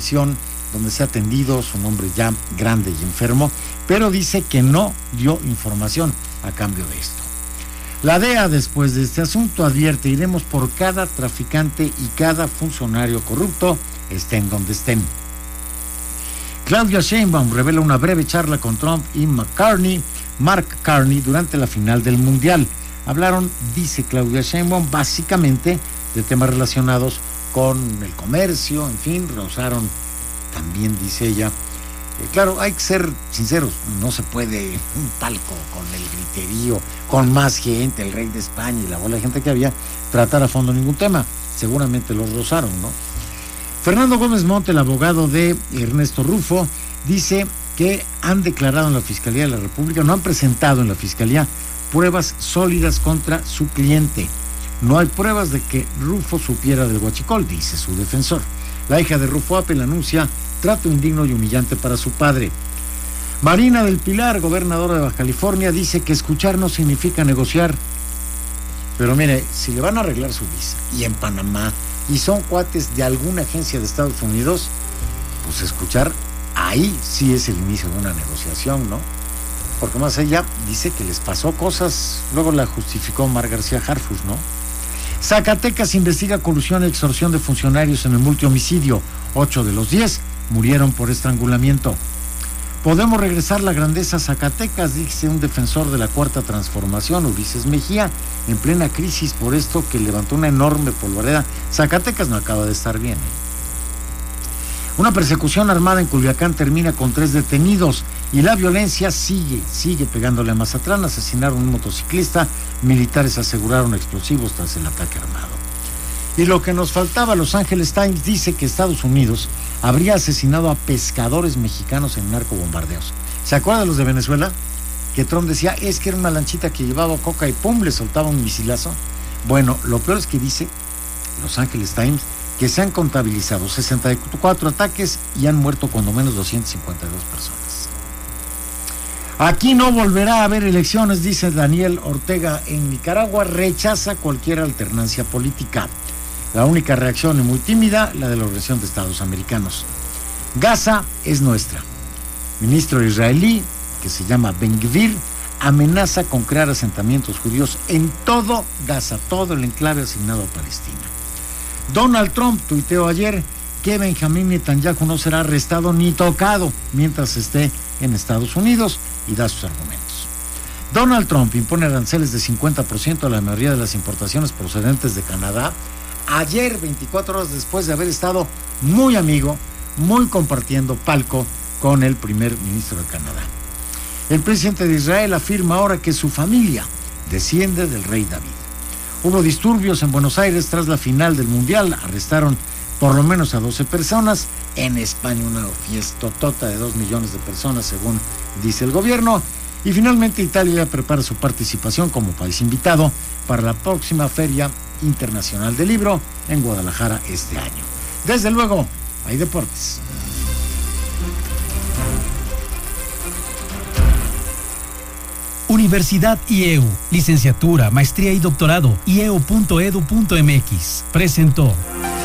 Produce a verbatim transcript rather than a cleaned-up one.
prisión donde se ha atendido, su hombre ya grande y enfermo, pero dice que no dio información a cambio de esto. La D E A, después de este asunto, advierte: iremos por cada traficante y cada funcionario corrupto, estén donde estén. Claudia Sheinbaum revela una breve charla con Trump y McCartney, Mark Carney durante la final del Mundial. Hablaron, dice Claudia Sheinbaum, básicamente de temas relacionados con el comercio, en fin, rehusaron también, dice ella. Eh, claro, hay que ser sinceros, no se puede un palco con el griterío, con más gente, el rey de España y la bola de gente que había, tratar a fondo ningún tema. Seguramente los rozaron, ¿no? Fernando Gómez Montt, el abogado de Ernesto Rufo, dice que han declarado en la Fiscalía de la República, no han presentado en la Fiscalía pruebas sólidas contra su cliente. No hay pruebas de que Rufo supiera del huachicol, dice su defensor. La hija de Rufo Apple anuncia trato indigno y humillante para su padre. Marina del Pilar, gobernadora de Baja California, dice que escuchar no significa negociar. Pero mire, si le van a arreglar su visa y en Panamá y son cuates de alguna agencia de Estados Unidos, pues escuchar, ahí sí es el inicio de una negociación, ¿no? Porque más allá dice que les pasó cosas, luego la justificó Mar García Harfuch, ¿no? Zacatecas investiga colusión y extorsión de funcionarios en el multihomicidio. Ocho de los diez murieron por estrangulamiento. Podemos regresar la grandeza a Zacatecas, dice un defensor de la Cuarta Transformación, Ulises Mejía, en plena crisis por esto que levantó una enorme polvareda. Zacatecas no acaba de estar bien, ¿eh? Una persecución armada en Culiacán termina con tres detenidos y la violencia sigue, sigue pegándole a Mazatlán. Asesinaron a un motociclista, militares aseguraron explosivos tras el ataque armado. Y lo que nos faltaba, Los Angeles Times dice que Estados Unidos habría asesinado a pescadores mexicanos en narcobombardeos. ¿Se acuerdan de los de Venezuela? Que Trump decía, es que era una lanchita que llevaba coca y pum, le soltaba un misilazo. Bueno, lo peor es que dice Los Angeles Times que se han contabilizado sesenta y cuatro ataques y han muerto cuando menos doscientas cincuenta y dos personas. Aquí no volverá a haber elecciones, dice Daniel Ortega. En Nicaragua rechaza cualquier alternancia política. La única reacción es muy tímida, la de la Organización de Estados Americanos. Gaza es nuestra. Ministro israelí, que se llama Ben-Gvir, amenaza con crear asentamientos judíos en todo Gaza, todo el enclave asignado a Palestina. Donald Trump tuiteó ayer que Benjamín Netanyahu no será arrestado ni tocado mientras esté en Estados Unidos y da sus argumentos. Donald Trump impone aranceles de cincuenta por ciento a la mayoría de las importaciones procedentes de Canadá. Ayer, veinticuatro horas después de haber estado muy amigo, muy compartiendo palco con el primer ministro de Canadá. El presidente de Israel afirma ahora que su familia desciende del rey David. Hubo disturbios en Buenos Aires tras la final del Mundial. Arrestaron por lo menos a doce personas. En España una fiestotota de dos millones de personas, según dice el gobierno. Y finalmente Italia prepara su participación como país invitado para la próxima Feria Internacional del Libro en Guadalajara este año. Desde luego, hay deportes. Universidad I E U, licenciatura, maestría y doctorado, i e u punto e d u punto m x, presentó.